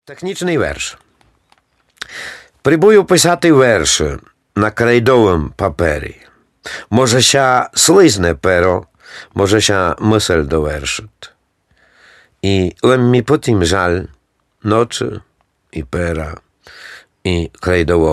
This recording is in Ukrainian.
Технічний верш. Прибую писати верші на крейдовому папері. Може ся слизне перо, може ся мисль довершить. І лем mi po tym żal nocy i pera i krejdowого